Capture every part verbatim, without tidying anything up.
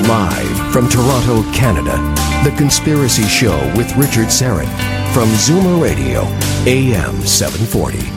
Live from Toronto, Canada, The Conspiracy Show with Richard Syrett from Zoomer Radio, A M seven forty.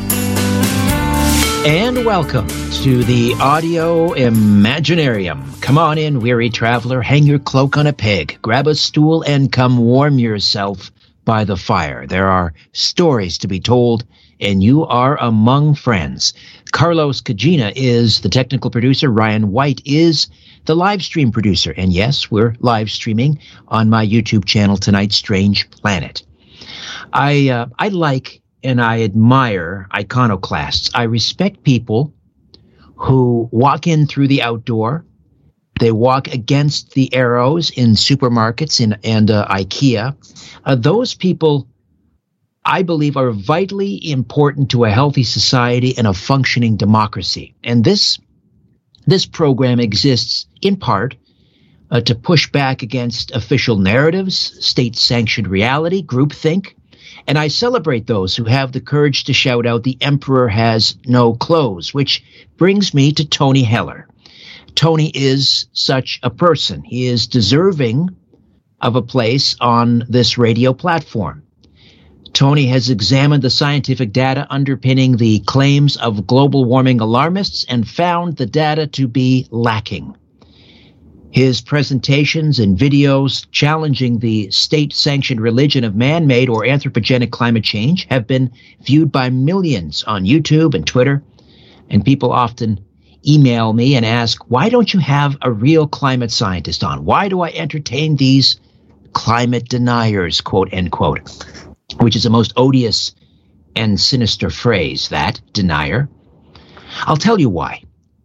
And welcome to the Audio Imaginarium. Come on in, weary traveler, hang your cloak on a peg, grab a stool, and come warm yourself by the fire. There are stories to be told, and you are among friends. Carlos Cagina is the technical producer. Ryan White is the live stream producer. And yes, we're live streaming on my YouTube channel tonight, Strange Planet. I uh, I like and I admire iconoclasts. I respect people who walk in through the outdoor. They walk against the arrows in supermarkets and, and uh, IKEA. Uh, those people, I believe, are vitally important to a healthy society and a functioning democracy. And this this program exists in part uh, to push back against official narratives, state-sanctioned reality, groupthink. And I celebrate those who have the courage to shout out, "The emperor has no clothes," which brings me to Tony Heller. Tony is such a person. He is deserving of a place on this radio platform. Tony has examined the scientific data underpinning the claims of global warming alarmists and found the data to be lacking. His presentations and videos challenging the state-sanctioned religion of man-made or anthropogenic climate change have been viewed by millions on YouTube and Twitter, and people often email me and ask, why don't you have a real climate scientist on? Why do I entertain these climate deniers, quote, end quote, which is a most odious and sinister phrase, that, denier. I'll tell you why.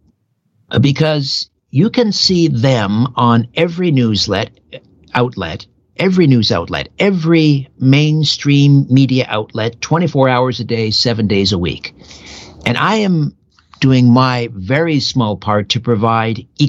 Because you can see them on every newslet outlet, every news outlet, every mainstream media outlet, twenty-four hours a day, seven days a week. And I am doing my very small part to provide